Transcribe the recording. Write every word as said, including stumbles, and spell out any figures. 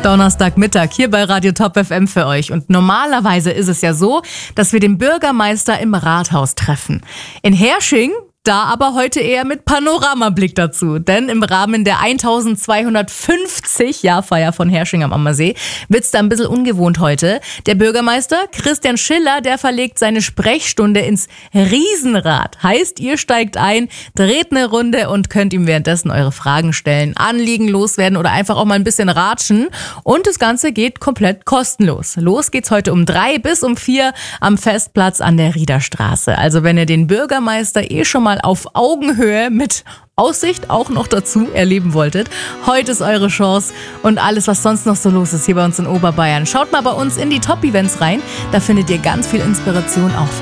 Donnerstagmittag hier bei Radio Top F M für euch. Und normalerweise ist es ja so, dass wir den Bürgermeister im Rathaus treffen. In Hersching, da aber heute eher mit Panoramablick dazu. Denn im Rahmen der eintausendzweihundertfünfzig Jahrfeier von Hersching am Ammersee wird's da ein bisschen ungewohnt heute. Der Bürgermeister Christian Schiller, der verlegt seine Sprechstunde ins Riesenrad. Heißt, ihr steigt ein, dreht eine Runde und könnt ihm währenddessen eure Fragen stellen, Anliegen loswerden oder einfach auch mal ein bisschen ratschen. Und das Ganze geht komplett kostenlos. Los geht's heute um drei bis um vier am Festplatz an der Riederstraße. Also wenn ihr den Bürgermeister eh schon mal auf Augenhöhe mit Aussicht auch noch dazu erleben wolltet, heute ist eure Chance und alles, was sonst noch so los ist hier bei uns in Oberbayern. Schaut mal bei uns in die Top-Events rein, da findet ihr ganz viel Inspiration auch für